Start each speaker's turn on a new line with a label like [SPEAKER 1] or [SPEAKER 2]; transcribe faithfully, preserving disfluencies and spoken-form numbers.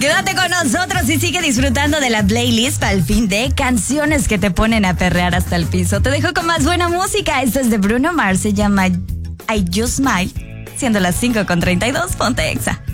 [SPEAKER 1] Quédate con nosotros y sigue disfrutando de la playlist para el fin de canciones que te ponen a perrear hasta el piso. Te dejo con más buena música. Esta es de Bruno Mars, se llama I Just Smile. Siendo las cinco con treinta y dos, ponte Exa.